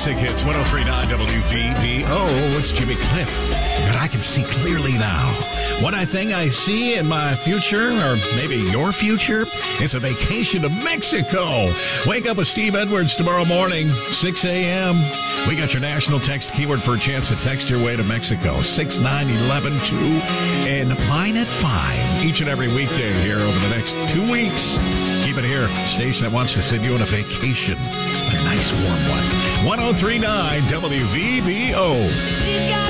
Classic Hits 103.9 WVVO. It's Jimmy Cliff. And I can see clearly now. One thing I see in my future, or maybe your future, is a vacation to Mexico. Wake up with Steve Edwards tomorrow morning, 6 a.m. We got your national text keyword for a chance to text your way to Mexico. 69112 and line at 5 each and every weekday here over the next 2 weeks. Keep it here. Station that wants to send you on a vacation. A nice warm one. 103.9 WVVO.